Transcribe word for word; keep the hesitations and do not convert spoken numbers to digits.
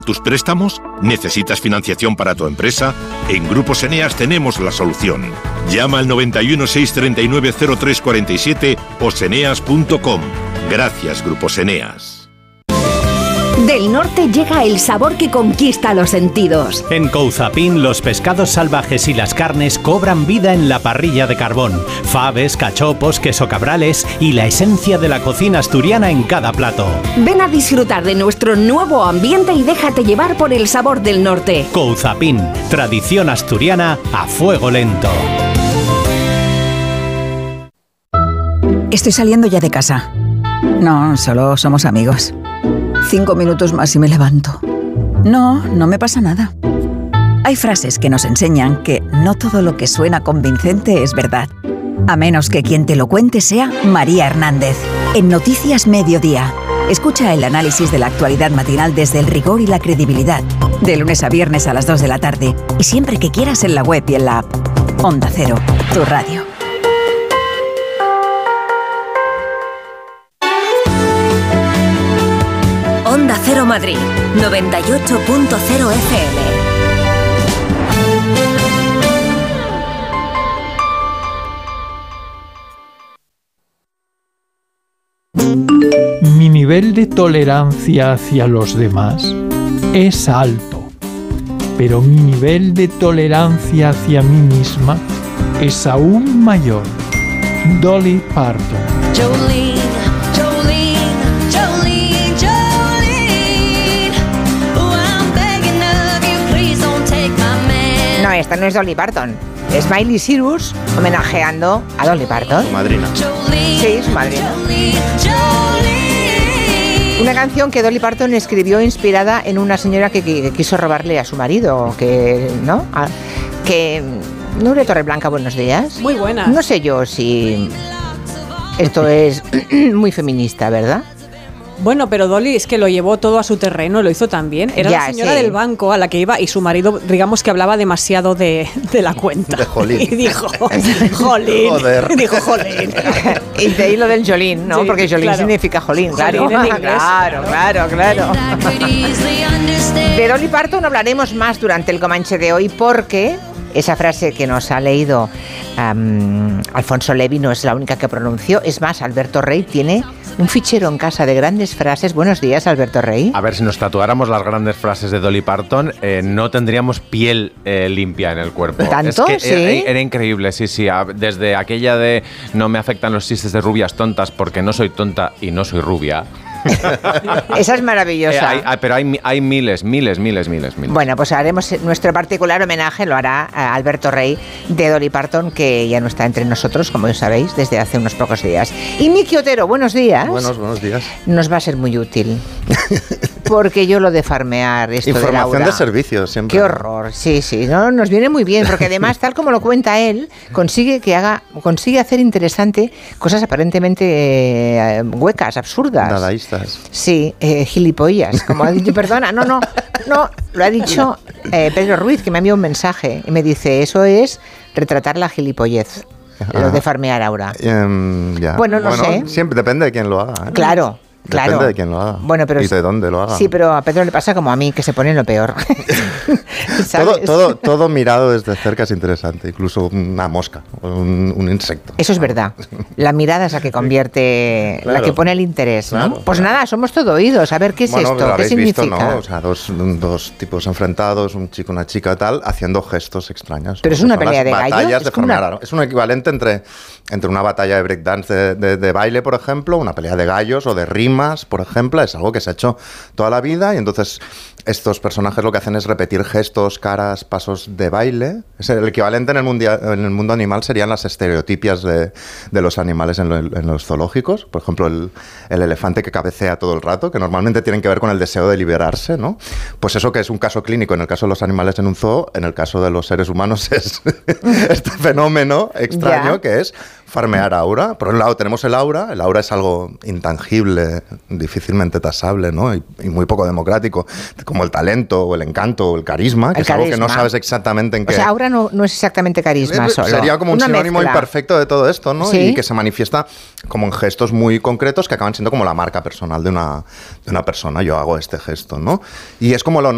¿Tus préstamos? ¿Necesitas financiación para tu empresa? En Grupos Eneas tenemos la solución. Llama al noventa y uno, seiscientos treinta y nueve, cero tres cuarenta y siete o seneas punto com. Gracias, Grupos Eneas. Del norte llega el sabor que conquista los sentidos. En Couzapin, los pescados salvajes y las carnes cobran vida en la parrilla de carbón. Faves, cachopos, queso cabrales y la esencia de la cocina asturiana en cada plato. Ven a disfrutar de nuestro nuevo ambiente y déjate llevar por el sabor del norte. Couzapin, tradición asturiana a fuego lento. Estoy saliendo ya de casa. No, solo somos amigos. Cinco minutos más y me levanto. No, no me pasa nada. Hay frases que nos enseñan que no todo lo que suena convincente es verdad. A menos que quien te lo cuente sea María Hernández. En Noticias Mediodía. Escucha el análisis de la actualidad matinal desde el rigor y la credibilidad. De lunes a viernes a las dos de la tarde. Y siempre que quieras en la web y en la app. Onda Cero, tu radio. Onda Cero Madrid, noventa y ocho punto cero F M. Mi nivel de tolerancia hacia los demás es alto, pero mi nivel de tolerancia hacia mí misma es aún mayor. Dolly Parton. Jolene, Jolene, Jolene, Jolene. Oh, I'm begging of you, please don't take my man. No, esta no es Dolly Parton. Es Miley Cyrus homenajeando a Dolly Parton. Su madrina. Sí, su madrina. Una canción que Dolly Parton escribió inspirada en una señora que, que, que quiso robarle a su marido, que, ¿no? A, que Nuria Torreblanca, buenos días. Muy buenas. No sé yo si esto es muy feminista, ¿verdad? Bueno, pero Dolly es que lo llevó todo a su terreno, lo hizo también. Era Ya, la señora sí. del banco a la que iba y su marido, digamos que hablaba demasiado de, de la cuenta. De jolín. Y dijo, jolín. Joder. Dijo, jolín. Y de ahí lo del jolín, ¿no? Sí, Porque jolín claro. significa jolín, claro. Jolín en inglés. Claro, claro, claro. De Dolly Parton hablaremos más durante el Comanche de hoy porque esa frase que nos ha leído um, Alfonso Levi no es la única que pronunció. Es más, Alberto Rey tiene un fichero en casa de grandes frases. Buenos días, Alberto Rey. A ver, si nos tatuáramos las grandes frases de Dolly Parton, eh, no tendríamos piel eh, limpia en el cuerpo. ¿Tanto? Es que ¿Sí? era, era increíble, sí, sí. A- Desde aquella de no me afectan los chistes de rubias tontas porque no soy tonta y no soy rubia. Esa es Eh, maravillosa. hay- hay- pero hay, mi- hay miles, miles, miles, miles, miles. Bueno, pues haremos nuestro particular homenaje, lo hará a Alberto Rey de Dolly Parton, que ya no está entre nosotros, como ya sabéis, desde hace unos pocos días. Y Miki Otero, buenos días. Buenos, buenos días. Nos va a ser muy útil. Porque yo lo de farmear, esto de Información Laura. de servicios, siempre. Qué horror, sí, sí, no, nos viene muy bien, porque además, tal como lo cuenta él, consigue que haga, consigue hacer interesante cosas aparentemente eh, huecas, absurdas. Dadaístas. Sí, eh, gilipollas, como ha dicho, perdona, no, no, no, lo ha dicho eh, Pedro Ruiz, que me ha enviado un mensaje y me dice, eso es retratar la gilipollez, lo Ah. de farmear Aura. Em, ya. Bueno, no sé. Siempre depende de quién lo haga. ¿eh? Claro. Claro. Depende de quién lo haga. Bueno, pero y de dónde lo haga. Sí, pero a Pedro le pasa como a mí, que se pone en lo peor. todo, ¿Sabes? todo, todo mirado desde cerca es interesante, incluso una mosca o un, un insecto. Eso es verdad. La mirada es la que convierte, Claro. la que pone el interés, ¿no? Claro, pues claro. nada, somos todo oídos. A ver, ¿qué es Bueno, esto? lo ¿Qué habéis visto, significa? ¿no? O sea, dos, dos tipos enfrentados, un chico y una chica tal, haciendo gestos extraños. Pero es Que una son pelea las de gallos, batallas es de como una- farmear. Es un equivalente entre, entre una batalla de breakdance de, de, de baile, por ejemplo, una pelea de gallos o de rimas, por ejemplo. Es algo que se ha hecho toda la vida y entonces estos personajes lo que hacen es repetir gestos, caras, pasos de baile. Es el equivalente en el, mundia- en el mundo animal serían las estereotipias de, de los animales en, lo- en los zoológicos. Por ejemplo, el, el elefante que cabecea todo el rato, que normalmente tienen que ver con el deseo de liberarse, ¿no? Pues eso que es un caso clínico en el caso de los animales en un zoo, en el caso de los seres humanos es este fenómeno extraño Ya. que es farmear aura. Por un lado tenemos el aura. El aura es algo intangible, difícilmente tasable, ¿no? Y, y muy poco democrático, como el talento o el encanto o el carisma, que El es algo que no carisma. sabes exactamente en O qué... sea, Aura no, no es exactamente carisma Eh, solo. Sería como un Una sinónimo mezcla. imperfecto de todo esto, ¿no? Sí. Y que se manifiesta como en gestos muy concretos que acaban siendo como la marca personal de una, de una persona. Yo hago este gesto, ¿no? Y es como lo